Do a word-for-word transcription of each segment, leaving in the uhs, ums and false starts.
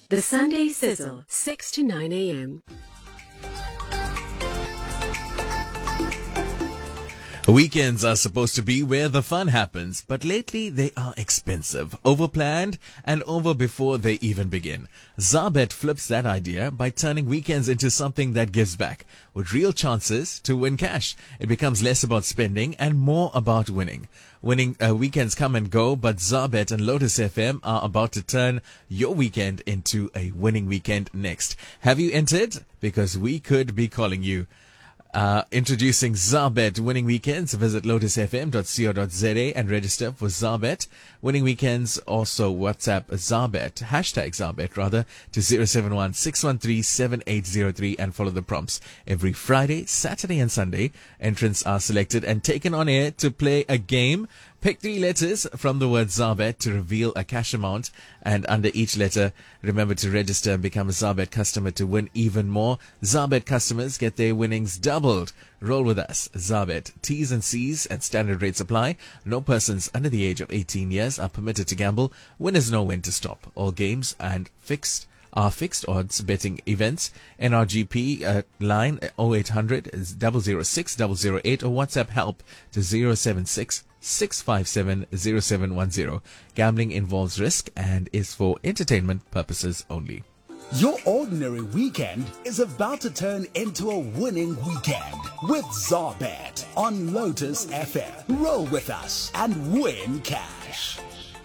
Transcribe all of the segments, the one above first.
The Sunday Sizzle, six to nine a.m. Weekends are supposed to be where the fun happens, but lately they are expensive, overplanned, and over before they even begin. Zarbet flips that idea by turning weekends into something that gives back, with real chances to win cash. It becomes less about spending and more about winning. Winning uh, weekends come and go, but Zarbet and Lotus F M are about to turn your weekend into a winning weekend next. Have you entered? Because we could be calling you. Uh, introducing Zarbet Winning Weekends. Visit lotus f m dot co dot z a and register for Zarbet Winning Weekends. Also WhatsApp Zarbet, hashtag Zarbet rather, to zero seven one six one three seven eight zero three and follow the prompts. Every Friday, Saturday and Sunday, entrants are selected and taken on air to play a game. Pick three letters from the word Zarbet to reveal a cash amount, and under each letter, remember to register and become a Zarbet customer to win even more. Zarbet customers get their winnings doubled. Roll with us. Zarbet. T's and C's and standard rates apply. No persons under the age of eighteen years are permitted to gamble. Winners know when to stop. All games and fixed are fixed odds betting events. N R G P uh, line oh eight hundred zero zero six zero zero eight or WhatsApp help to zero seven six six five seven zero seven one zero. Gambling involves risk and is for entertainment purposes only. Your ordinary weekend is about to turn into a winning weekend with Zarbet on Lotus F M. Roll with us and win cash.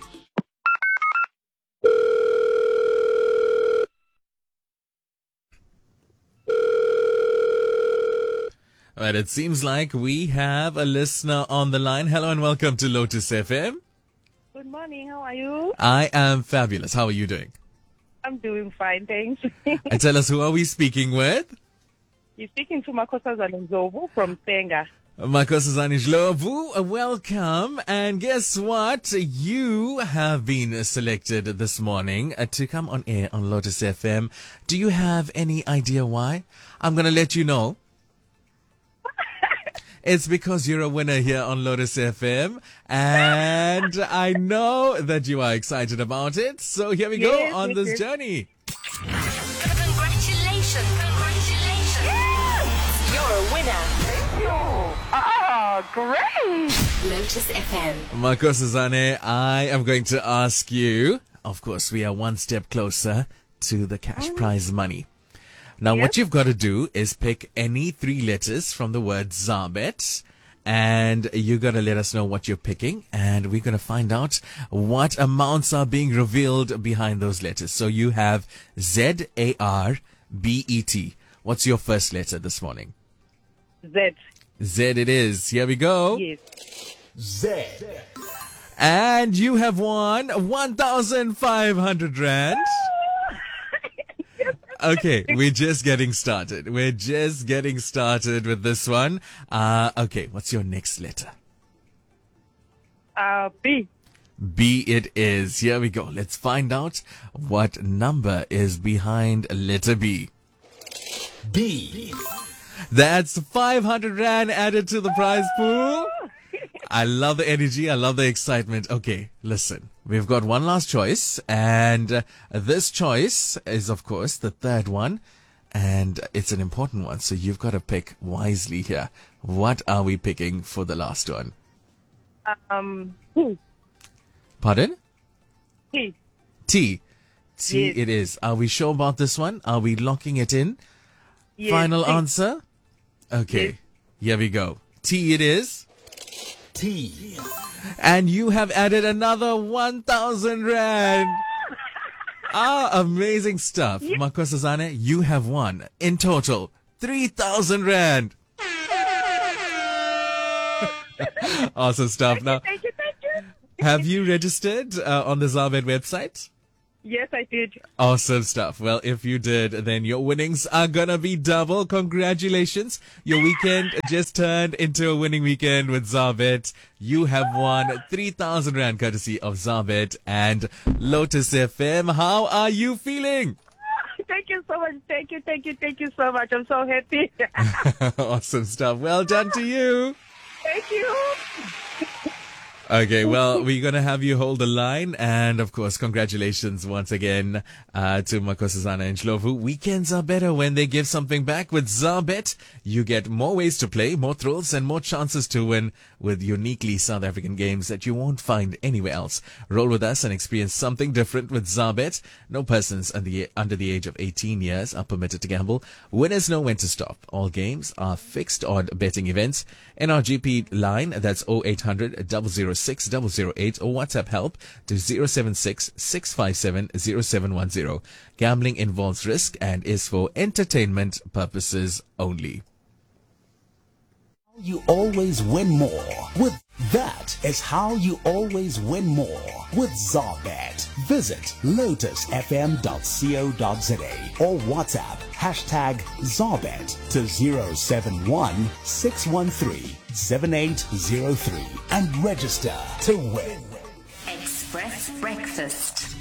Right, it seems like we have a listener on the line. Hello and welcome to Lotus F M. Good morning. How are you? I am fabulous. How are you doing? I'm doing fine, thanks. And tell us, who are we speaking with? You're speaking to Makosazana Ndlovu from Senga. Makosazana Ndlovu, welcome. And guess what? You have been selected this morning uh, to come on air on Lotus F M. Do you have any idea why? I'm going to let you know. It's because you're a winner here on Lotus F M, and I know that you are excited about it. So here we go Yes, on yes, this yes. journey. Congratulations! Congratulations! Yes! You're a winner. Thank you. Ah, great. Lotus F M. Makosazane, I am going to ask you, of course, we are one step closer to the cash prize money. Now, Yes. what you've got to do is pick any three letters from the word Zarbet, and you're going to let us know what you're picking, and we're going to find out what amounts are being revealed behind those letters. So you have Z A R B E T. What's your first letter this morning? Z. Z it is. Here we go. Yes. Z. And you have won one thousand five hundred rand. Okay, we're just getting started. We're just getting started with this one. Uh, okay, what's your next letter? Uh, B. B it is. Here we go. Let's find out what number is behind letter B. B. That's five hundred rand added to the prize pool. I love the energy. I love the excitement. Okay, listen. We've got one last choice, and uh, this choice is, of course, the third one, and it's an important one, so you've got to pick wisely here. What are we picking for the last one? Um, T. Pardon? T. T. T Yes. it is. Are we sure about this one? Are we locking it in? Yes. Final T. answer? Okay, Yes. here we go. T it is. T. And you have added another one thousand rand. Ah, amazing stuff. Makosazane, you have won, in total, three thousand rand. Awesome stuff. Now, Thank you, thank you. have you registered uh, on the Zarbet website? Yes, I did. Awesome stuff. Well, if you did, then your winnings are gonna be double. Congratulations. Your weekend just turned into a winning weekend with Zarbet. You have won three thousand rand courtesy of Zarbet and Lotus F M. How are you feeling? Thank you so much. Thank you, thank you, thank you so much. I'm so happy. Awesome stuff. Well done to you. Thank you. Okay, well, we're going to have you hold the line. And of course, congratulations once again uh, to Makosazana and Shlovu. Weekends are better when they give something back. With Zarbet, you get more ways to play, more thrills, and more chances to win with uniquely South African games that you won't find anywhere else. Roll with us and experience something different with Zarbet. No persons under the, under the age of eighteen years are permitted to gamble. Winners know when to stop. All games are fixed odd betting events. N R G P line, that's oh eight hundred, double oh six, double oh eight, or WhatsApp help to zero seven six, six five seven, zero seven one zero. Gambling involves risk and is for entertainment purposes only. You always win more. With that is how you always win more with Zarbet. Visit lotus f m dot co dot za or WhatsApp hashtag Zarbet to zero seven one, six one three, seven eight zero three and register to win. Express Breakfast.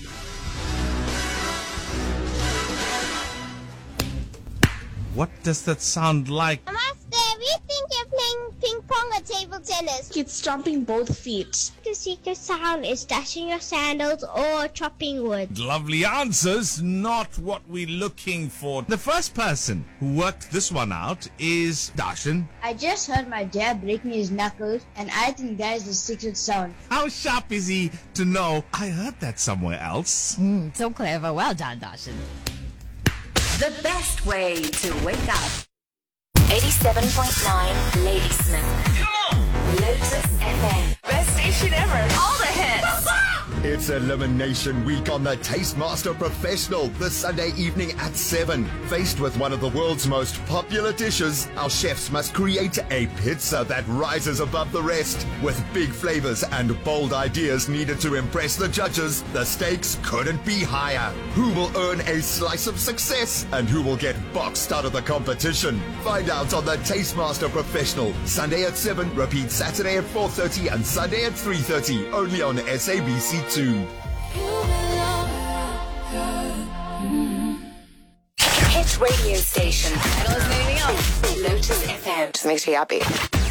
What does that sound like? Master, we think you're playing ping pong or table tennis. It's stomping both feet. The secret sound is dashing your sandals or chopping wood. Lovely answers, not what we're looking for. The first person who worked this one out is Darshan. I just heard my dad breaking his knuckles, and I think that is the secret sound. How sharp is he to know I heard that somewhere else? Mm, so clever. Well done, Darshan. The best way to wake up. eighty-seven point nine Ladysmith. Come on! Lotus F M. Best station ever. All the hits. It's Elimination Week on the Tastemaster Professional this Sunday evening at seven. Faced with one of the world's most popular dishes, our chefs must create a pizza that rises above the rest. With big flavors and bold ideas needed to impress the judges, the stakes couldn't be higher. Who will earn a slice of success and who will get boxed out of the competition? Find out on the Tastemaster Professional. Sunday at seven, repeat Saturday at four thirty and Sunday at three thirty, only on S A B C two. Hit radio station. I don't listen to anything else. Lotus F M. Just makes me happy.